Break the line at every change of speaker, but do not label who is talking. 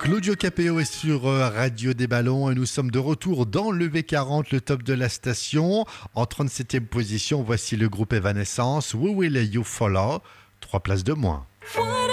Claudio Capéo est sur Radio des Ballons et nous sommes de retour dans le V40, le top de la station. En 37e position, voici le groupe Evanescence, We Will You Follow, 3 places de moins.